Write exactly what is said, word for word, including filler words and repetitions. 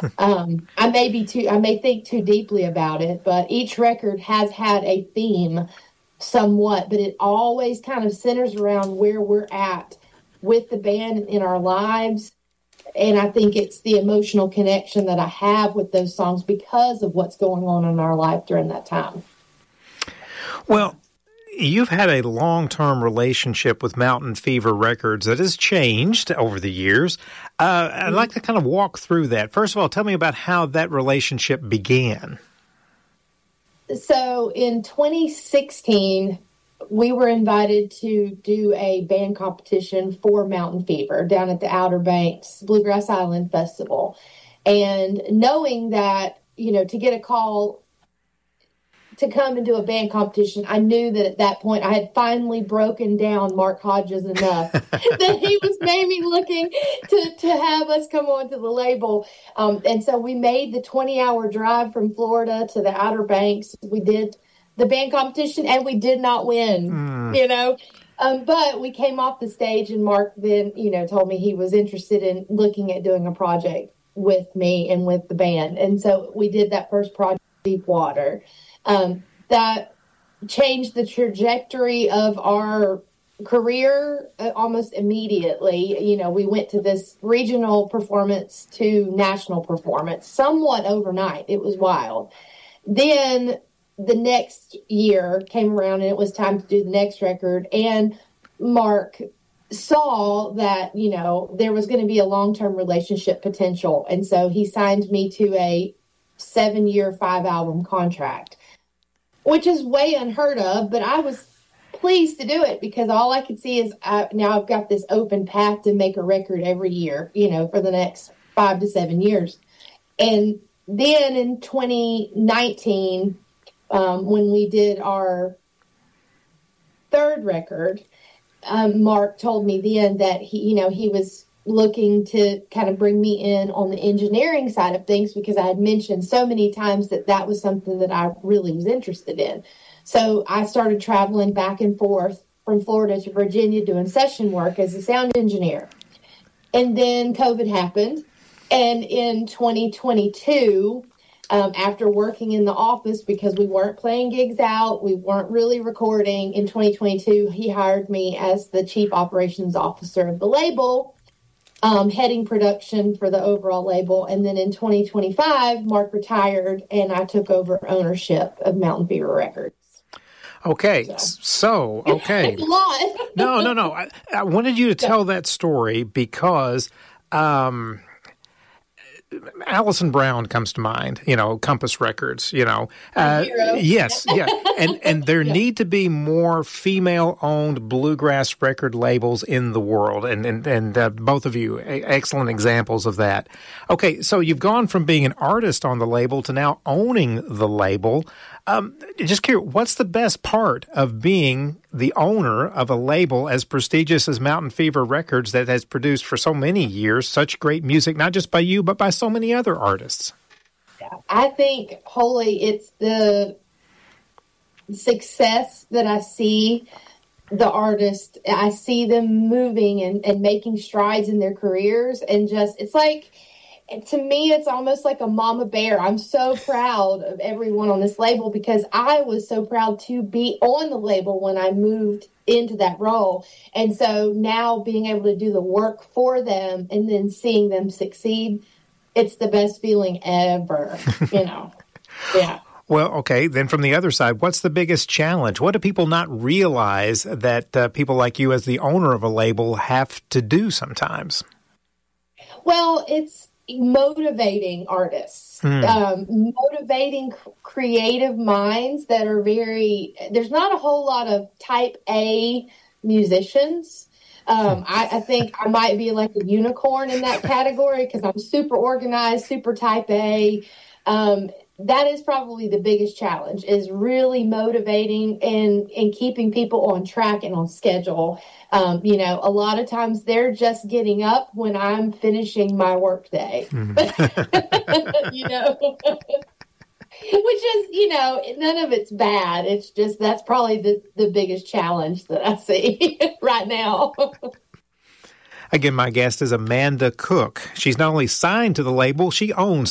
um, I may be too, I may think too deeply about it, but each record has had a theme somewhat, but it always kind of centers around where we're at with the band in our lives. And I think it's the emotional connection that I have with those songs because of what's going on in our life during that time. Well, you've had a long-term relationship with Mountain Fever Records that has changed over the years. Uh, I'd like to kind of walk through that. First of all, tell me about how that relationship began. So in twenty sixteen, we were invited to do a band competition for Mountain Fever down at the Outer Banks Bluegrass Island Festival. And knowing that, you know, to get a call to come and do a band competition, I knew that at that point I had finally broken down Mark Hodges enough that he was maybe looking to, to have us come onto the label. Um, and so we made the twenty-hour drive from Florida to the Outer Banks. We did the band competition, and we did not win, mm. you know. Um, but we came off the stage, and Mark then, you know, told me he was interested in looking at doing a project with me and with the band. And so we did that first project, Deepwater. Um, that changed the trajectory of our career uh, almost immediately. You know, we went to this regional performance to national performance somewhat overnight. It was wild. Then the next year came around and it was time to do the next record. And Mark saw that, you know, there was going to be a long-term relationship potential. And so he signed me to a seven-year, five-album contract, which is way unheard of, but I was pleased to do it because all I could see is I, now I've got this open path to make a record every year, you know, for the next five to seven years. And then in twenty nineteen, um, when we did our third record, um, Mark told me then that he, you know, he was looking to kind of bring me in on the engineering side of things because I had mentioned so many times that that was something that I really was interested in. So I started traveling back and forth from Florida to Virginia doing session work as a sound engineer. And then COVID happened. And in twenty twenty-two, um, after working in the office because we weren't playing gigs out, we weren't really recording, in twenty twenty-two, he hired me as the chief operations officer of the label, Um, heading production for the overall label. And then in twenty twenty-five, Mark retired and I took over ownership of Mountain Fever Records. Okay. So, so okay. It's a lot. no, no, no. I, I wanted you to tell that story because um, Alison Brown comes to mind, you know, Compass Records, you know. Uh, yes, yeah. And and there yeah. need to be more female-owned bluegrass record labels in the world, and and, and uh, both of you, excellent examples of that. Okay, so you've gone from being an artist on the label to now owning the label. Um, just curious, what's the best part of being the owner of a label as prestigious as Mountain Fever Records that has produced for so many years such great music, not just by you, but by so many other artists? I think wholly it's the success that I see the artist. I see them moving and, and making strides in their careers, and just, it's like, to me, it's almost like a mama bear. I'm so proud of everyone on this label because I was so proud to be on the label when I moved into that role. And so now being able to do the work for them and then seeing them succeed, it's the best feeling ever, you know. Yeah. Well, okay, then from the other side, what's the biggest challenge? What do people not realize that uh, people like you as the owner of a label have to do sometimes? Well, it's motivating artists, mm. um, motivating creative minds that are very, there's not a whole lot of type A musicians. Um, I, I think I might be like a unicorn in that category because I'm super organized, super type A. Um, that is probably the biggest challenge, is really motivating and, and keeping people on track and on schedule. Um, you know, a lot of times they're just getting up when I'm finishing my work day, mm. you know, which is, you know, none of it's bad. It's just, that's probably the, the biggest challenge that I see right now. Again, my guest is Amanda Cook. She's not only signed to the label, she owns